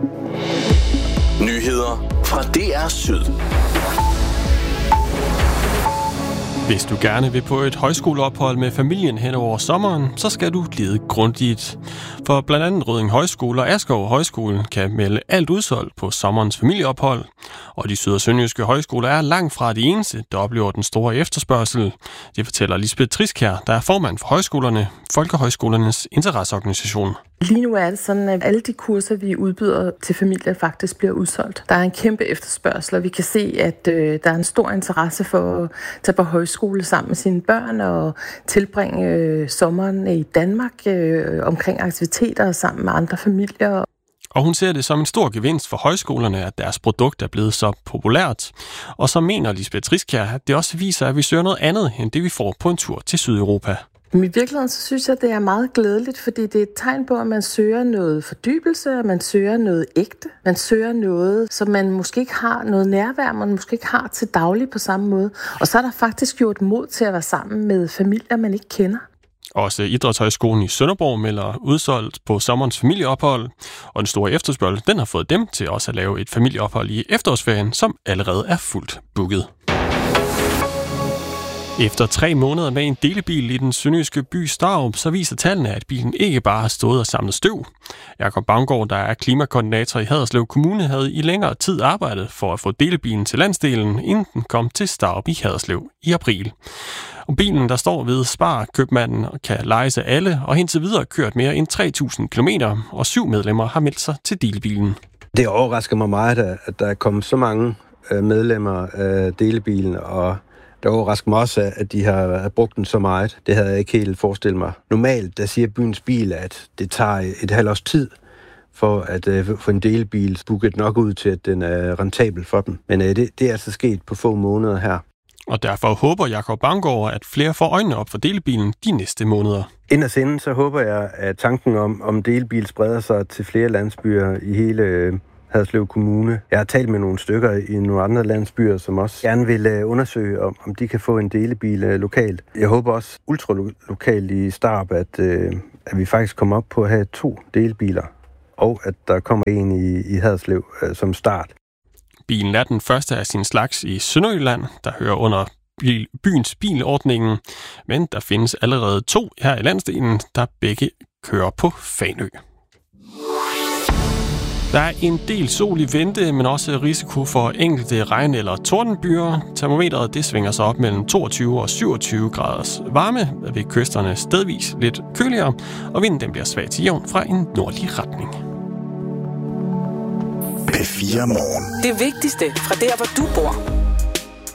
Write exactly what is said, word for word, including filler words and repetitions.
Nyheder fra D R Syd. Hvis du gerne vil på et højskoleophold med familien hen over sommeren, så skal du lede grundigt. For blandt andet Rødding Højskole og Askov Højskole kan melde alt udsolgt på sommerens familieophold. Og de syd- og sønderjyske højskoler er langt fra de eneste, der oplever den store efterspørgsel. Det fortæller Lisbeth Triskær, der er formand for højskolerne, Folkehøjskolernes interesseorganisation. Lige nu er det sådan, at alle de kurser, vi udbyder til familier, faktisk bliver udsolgt. Der er en kæmpe efterspørgsel, og vi kan se, at øh, der er en stor interesse for at tage på højskole sammen med sine børn og tilbringe øh, sommeren i Danmark øh, omkring aktiviteter sammen med andre familier. Og hun ser det som en stor gevinst for højskolerne, at deres produkt er blevet så populært. Og så mener Lisbeth Triskær, at det også viser, at vi søger noget andet, end det vi får på en tur til Sydeuropa. I virkeligheden så synes jeg, det er meget glædeligt, fordi det er et tegn på, at man søger noget fordybelse, at man søger noget ægte. Man søger noget, som man måske ikke har noget nærvær, man måske ikke har til daglig på samme måde. Og så er der faktisk gjort mod til at være sammen med familier, man ikke kender. Også Idrætshøjskolen i Sønderborg melder udsolgt på sommerens familieophold, og den store efterspørgsel, den har fået dem til også at lave et familieophold i efterårsferien, som allerede er fuldt booket. Efter tre måneder med en delebil i den sønderjyske by Starup, så viser tallene, at bilen ikke bare har stået og samlet støv. Jakob Banggaard, der er klimakoordinator i Haderslev Kommune, havde i længere tid arbejdet for at få delebilen til landsdelen, inden den kom til Starup i Haderslev i april. Og bilen, der står ved Spar-købmanden, kan lejes af alle, og indtil videre kørt mere end tre tusind kilometer, og syv medlemmer har meldt sig til delebilen. Det overrasker mig meget, at der er kommet så mange medlemmer af delebilen, og det overrasker mig også, at de har brugt den så meget. Det havde jeg ikke helt forestillet mig. Normalt, der siger byens bil, at det tager et halvt års tid for at uh, få en delebil booket nok ud til, at den er rentabel for dem. Men uh, det, det er altså sket på få måneder her. Og derfor håber Jakob Banggaard, at flere får øjnene op for delebilen de næste måneder. Inderst inden, så håber jeg, at tanken om, om delebil spreder sig til flere landsbyer i hele uh, Haderslev Kommune. Jeg har talt med nogle stykker i nogle andre landsbyer, som også gerne vil undersøge, om, om de kan få en delebil lokalt. Jeg håber også ultralokalt i Starup, at, øh, at vi faktisk kommer op på at have to delebiler, og at der kommer en i, i Haderslev øh, som start. Bilen er den første af sin slags i Sønderjylland, der hører under bil, byens bilordningen, men der findes allerede to her i landsdelen, der begge kører på Fanø. Der er en del sol i vente, men også risiko for enkelte regn- eller tordenbyer. Termometeret det svinger sig op mellem toogtyve og syvogtyve graders varme, ved kysterne stedvis lidt køligere, og vinden den bliver svag til jævn fra en nordlig retning. P fire Morgen. Det vigtigste fra der, hvor du bor.